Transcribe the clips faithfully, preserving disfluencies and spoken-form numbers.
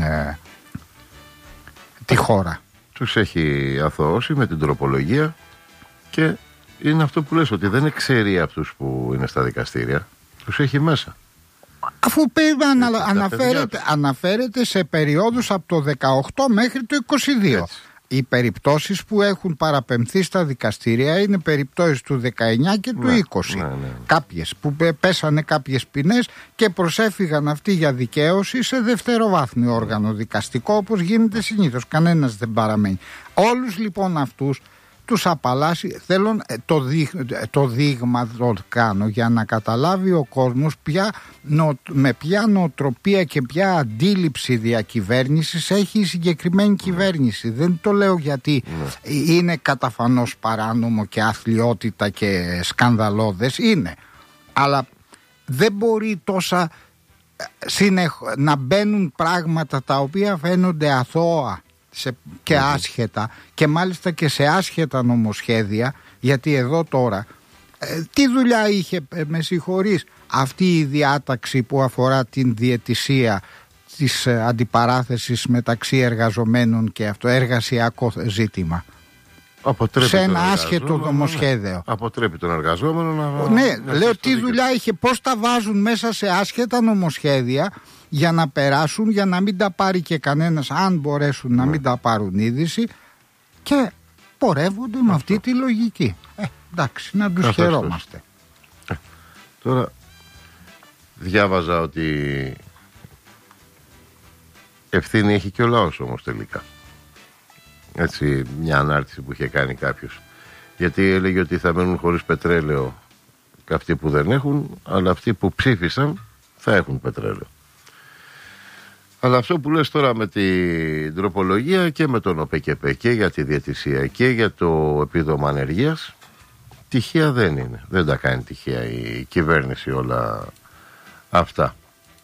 ε, τη χώρα. Τους έχει αθωώσει με την τροπολογία και είναι αυτό που λες, ότι δεν εξαιρεί αυτούς που είναι στα δικαστήρια, τους έχει μέσα. Αφού ανα, αναφέρεται, αναφέρεται σε περιόδους από το δεκαοκτώ μέχρι το είκοσι δύο. Έτσι. Οι περιπτώσεις που έχουν παραπεμφθεί στα δικαστήρια είναι περιπτώσεις του δεκαεννιά και του ναι, είκοσι. Ναι, ναι, ναι. Κάποιες που πέσανε κάποιες ποινές και προσέφυγαν αυτοί για δικαίωση σε δευτεροβάθμιο όργανο δικαστικό, όπως γίνεται συνήθως. Κανένας δεν παραμένει. Όλους λοιπόν αυτούς τους απαλλάσσει. Θέλω το, δείγ, το δείγμα το κάνω για να καταλάβει ο κόσμος ποια, νο, με ποια νοοτροπία και ποια αντίληψη διακυβέρνησης έχει η συγκεκριμένη κυβέρνηση. Δεν το λέω γιατί είναι καταφανώς παράνομο και αθλιότητα και σκανδαλώδες. Είναι. Αλλά δεν μπορεί τόσα συνεχ, να μπαίνουν πράγματα τα οποία φαίνονται αθώα σε, και mm-hmm. άσχετα, και μάλιστα και σε άσχετα νομοσχέδια, γιατί εδώ τώρα ε, τι δουλειά είχε, ε, με συγχωρείς, αυτή η διάταξη που αφορά την διαιτησία της ε, αντιπαράθεσης μεταξύ εργαζομένων και αυτό εργασιακό ζήτημα. Αποτρέπει σε ένα άσχετο νομοσχέδιο. Ναι. Αποτρέπει τον εργαζόμενο να... Ναι, να λέω τι δουλειά είχε, πώς τα βάζουν μέσα σε άσχετα νομοσχέδια για να περάσουν, για να μην τα πάρει και κανένας, αν μπορέσουν να ναι. μην τα πάρουν είδηση, και πορεύονται αυτό με αυτή τη λογική. Ε, εντάξει, να τους αυτό χαιρόμαστε. Ε, τώρα διάβαζα ότι ευθύνη έχει και ο λαός όμως τελικά. Έτσι, μια ανάρτηση που είχε κάνει κάποιος, γιατί έλεγε ότι θα μένουν χωρίς πετρέλαιο αυτοί που δεν έχουν, αλλά αυτοί που ψήφισαν θα έχουν πετρέλαιο. Αλλά αυτό που λες τώρα με την τροπολογία και με τον ΟΠΕΚΕΠΕ και για τη διαιτησία και για το επίδομα ανεργίας, τυχαία δεν είναι. Δεν τα κάνει τυχαία η κυβέρνηση όλα αυτά.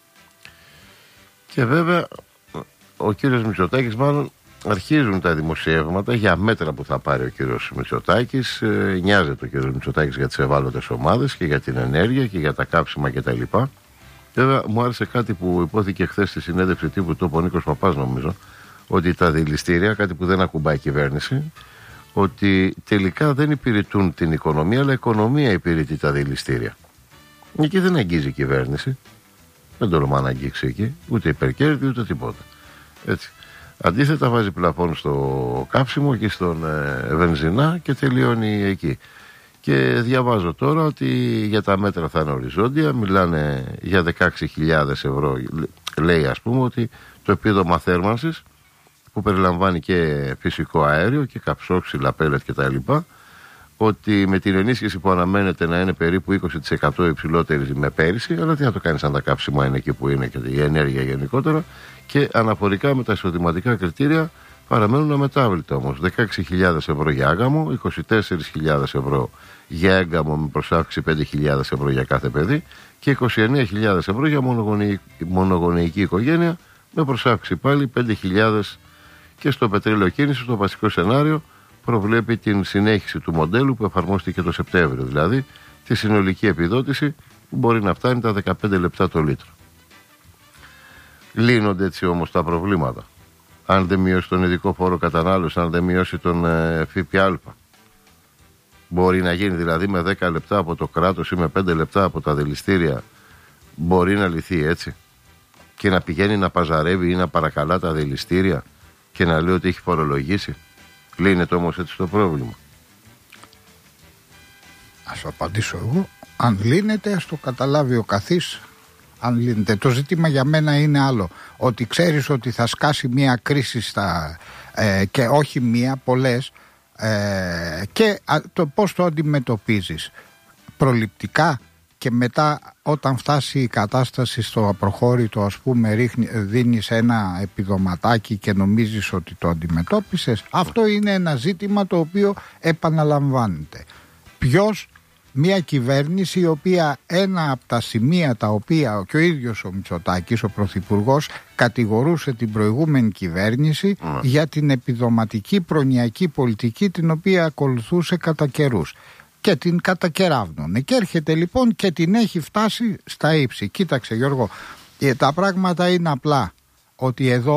Και βέβαια ο κύριος Μητσοτάκης, μάλλον αρχίζουν τα δημοσιεύματα για μέτρα που θα πάρει ο κύριος Μητσοτάκης. Ε, νοιάζεται ο κύριος Μητσοτάκης για τις ευάλωτες ομάδες και για την ενέργεια και για τα κάψιμα κτλ. Βέβαια μου άρεσε κάτι που υπόθηκε χθες στη συνέντευξη τύπου, το είπε ο Νίκος Παπάς νομίζω, ότι τα δηληστήρια, κάτι που δεν ακουμπάει η κυβέρνηση, ότι τελικά δεν υπηρετούν την οικονομία, αλλά η οικονομία υπηρετεί τα δηληστήρια. Εκεί δεν αγγίζει η κυβέρνηση, δεν τολμά να αγγίξει εκεί, ούτε υπερκέρδη ούτε τίποτα. Έτσι. Αντίθετα βάζει πλαφόν στο κάψιμο και στον ε, βενζινά και τελειώνει εκεί. Και διαβάζω τώρα ότι για τα μέτρα θα είναι οριζόντια, μιλάνε για δεκαέξι χιλιάδες ευρώ, λέει ας πούμε ότι το επίδομα θέρμανσης που περιλαμβάνει και φυσικό αέριο και καψόξυλα, πέλετ κτλ, ότι με την ενίσχυση που αναμένεται να είναι περίπου είκοσι τοις εκατό υψηλότερη με πέρυσι, αλλά τι να το κάνεις αν τα κάψιμα είναι εκεί που είναι και η ενέργεια γενικότερα, και αναφορικά με τα εισοδηματικά κριτήρια παραμένουν αμετάβλητα όμως. δεκαέξι χιλιάδες ευρώ για άγαμο, είκοσι τέσσερις χιλιάδες ευρώ για έγκαμο με προσάυξη πέντε χιλιάδες ευρώ για κάθε παιδί και είκοσι εννέα χιλιάδες ευρώ για μονογονεϊκή, μονογονεϊκή οικογένεια με προσάυξη πάλι πέντε χιλιάδες. Και στο πετρέλαιο κίνηση, το βασικό σενάριο προβλέπει την συνέχιση του μοντέλου που εφαρμόστηκε το Σεπτέμβριο, δηλαδή τη συνολική επιδότηση που μπορεί να φτάνει τα δεκαπέντε λεπτά το λίτρο. Λύνονται έτσι όμως τα προβλήματα. Αν δεν μειώσει τον ειδικό φόρο κατανάλωση, αν δεν μειώσει τον ε, ΦΠΑ. Μπορεί να γίνει δηλαδή με δέκα λεπτά από το κράτος ή με πέντε λεπτά από τα δηληστήρια, μπορεί να λυθεί έτσι. Και να πηγαίνει να παζαρεύει ή να παρακαλά τα δηληστήρια και να λέει ότι έχει φορολογήσει. Λύνεται όμως έτσι το πρόβλημα? Ας απαντήσω εγώ. Αν λύνεται, ας το καταλάβει ο καθής. Αν λύνεται. Το ζήτημα για μένα είναι άλλο. Ότι ξέρεις ότι θα σκάσει μια κρίση στα, ε, και όχι μια, πολλές, ε, και α, το πώς το αντιμετωπίζεις προληπτικά, και μετά όταν φτάσει η κατάσταση στο απροχώρητο, ας πούμε, ρίχνει, δίνεις ένα επιδοματάκι και νομίζεις ότι το αντιμετώπισες. Αυτό είναι ένα ζήτημα το οποίο επαναλαμβάνεται. Ποιος, μια κυβέρνηση η οποία ένα από τα σημεία τα οποία και ο ίδιος ο Μητσοτάκης, ο Πρωθυπουργός, κατηγορούσε την προηγούμενη κυβέρνηση mm. για την επιδοματική προνοιακή πολιτική την οποία ακολουθούσε κατά καιρούς. Και την κατακεράβνωνε. Και έρχεται λοιπόν και την έχει φτάσει στα ύψη. Κοίταξε Γιώργο, τα πράγματα είναι απλά. Ότι εδώ